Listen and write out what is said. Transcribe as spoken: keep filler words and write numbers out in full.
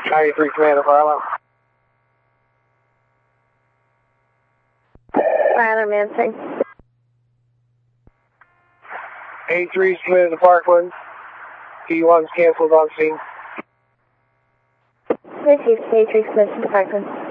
ninety-three Commander Barlow. Tyler Mansing. eighty-three is committed to Parkland. T one's canceled on scene. This is eighty-three committed to Parkland.